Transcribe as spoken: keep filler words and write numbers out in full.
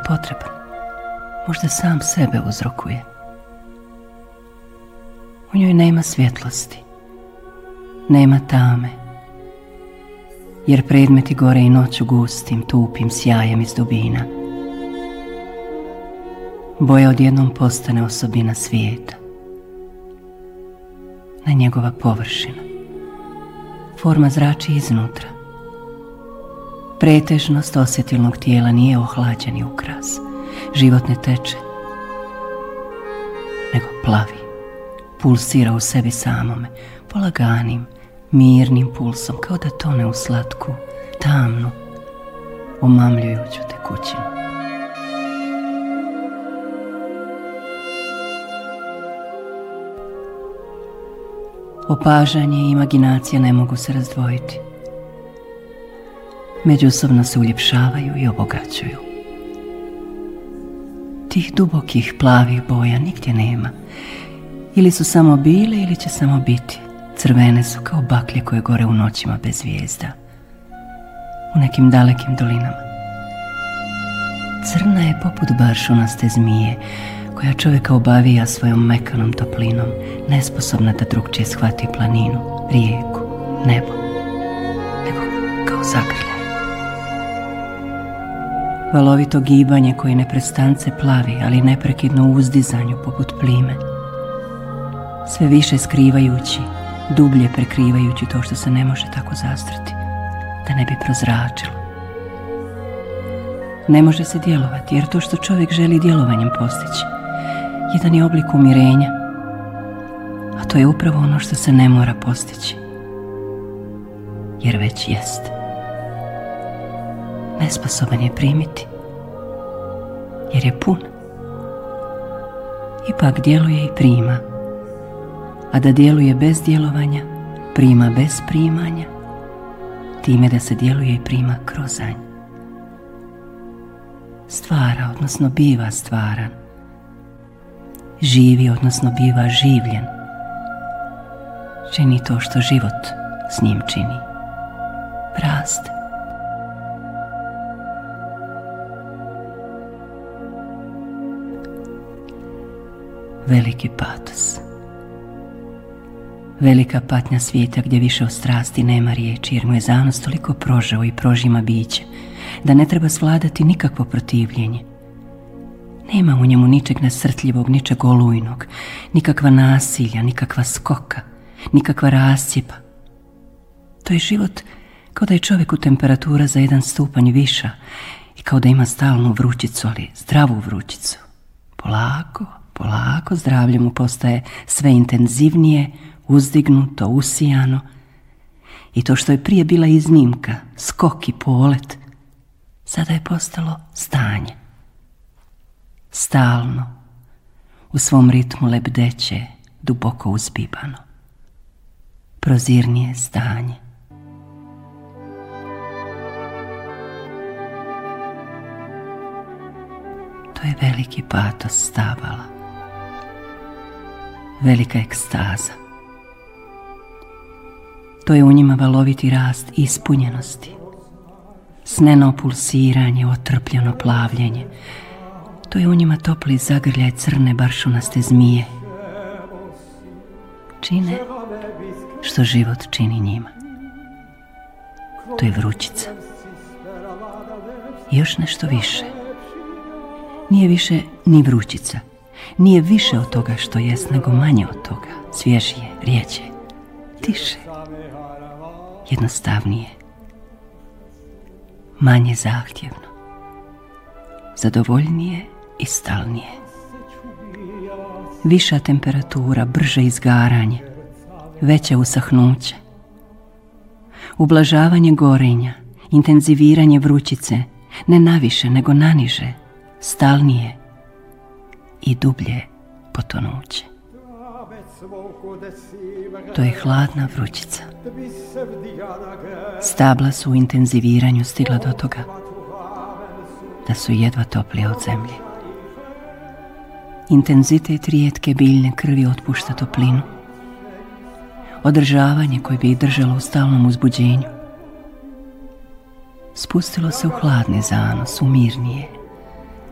potreban. Možda sam sebe uzrokuje. U njoj nema svjetlosti, nema tame, jer predmeti gore i noću gustim, tupim sjajem iz dubina. Boja odjednom postane osobina svijeta. Na njegova površina. Forma zrači iznutra. Pretežnost osjetilnog tijela nije ohlađeni ukras. Život ne teče, nego plavi. Pulsira u sebi samome, polaganim, mirnim pulsom, kao da tone u slatku, tamnu, omamljujuću tekućinu. Opažanje i imaginacija ne mogu se razdvojiti. Međusobno se uljepšavaju i obogaćuju. Tih dubokih plavih boja nigdje nema. Ili su samo bile ili će samo biti. Crvene su kao baklje koje gore u noćima bez zvijezda, u nekim dalekim dolinama. Crna je poput baršunaste zmije koja čovjeka obavija svojom mekanom toplinom, nesposobna da drugčije shvati planinu, rijeku, nebo, nego kao zagrljaj. Valovito gibanje koje neprestance plavi, ali neprekidno u uzdizanju poput plime. Sve više skrivajući, dublje prekrivajući to što se ne može tako zastrti, da ne bi prozračilo. Ne može se djelovati, jer to što čovjek želi djelovanjem postići, jedan je oblik umirenja, a to je upravo ono što se ne mora postići, jer već jest. Nesposoban je primiti, jer je pun. Ipak djeluje i prima, a da djeluje bez djelovanja, prima bez primanja, time da se djeluje i prima krozanj. Stvara, odnosno biva stvaran. Živi, odnosno biva življen. Čini to što život s njim čini. Raste. Veliki patos. Velika patnja svijeta gdje više od strasti nema riječi, jer mu je zanos toliko prožeo i prožima biće, da ne treba svladati nikakvo protivljenje. Nema u njemu ničeg nasrtljivog, ničeg olujnog, nikakva nasilja, nikakva skoka, nikakva rascijepa. To je život kao da je čovjeku temperatura za jedan stupanj viša i kao da ima stalnu vrućicu, ali zdravu vrućicu. Polako, polako zdravlje mu postaje sve intenzivnije, uzdignuto, usijano, i to što je prije bila iznimka, skok i polet, sada je postalo stanje. Stalno, u svom ritmu lebdeće, duboko uzbibano. Prozirnije stanje. To je veliki patos stabala. Velika ekstaza. To je u njima valoviti rast ispunjenosti. Sneno pulsiranje, otrpljeno plavljenje. To je u njima topli zagrljaj crne baršunaste zmije. Čine što život čini njima. To je vrućica. I još nešto više. Nije više ni vrućica. Nije više od toga što jest, nego manje od toga. Svježije, rijeđe, tiše, jednostavnije, manje zahtjevno, zadovoljnije i stalnije. Viša temperatura, brže izgaranje, veće usahnuće, ublažavanje gorenja, intenziviranje vrućice, ne naviše nego naniže, stalnije i dublje potonuće. To je hladna vrućica. Stabla su u intenziviranju stigla do toga da su jedva toplije od zemlje. Intenzitet rijetke biljne krvi otpušta toplinu. Održavanje koje bi ih držalo u stalnom uzbuđenju spustilo se u hladni zanos, u mirnije,